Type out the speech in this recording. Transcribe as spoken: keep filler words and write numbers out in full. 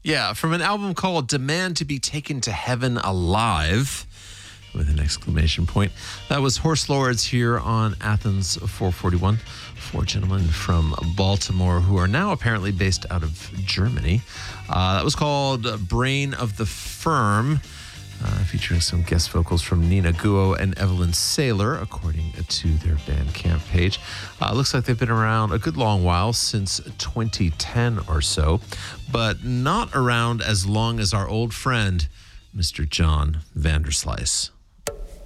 Yeah, from an album called Demand to be Taken to Heaven Alive, with an exclamation point. That was Horse Lords here on Athens four forty-one. Four gentlemen from Baltimore who are now apparently based out of Germany. Uh, that was called Brain of the Firm, uh, featuring some guest vocals from Nina Guo and Evelyn Saylor, according to their Bandcamp page. Uh, looks like they've been around a good long while, since twenty ten or so, but not around as long as our old friend, Mister John Vanderslice.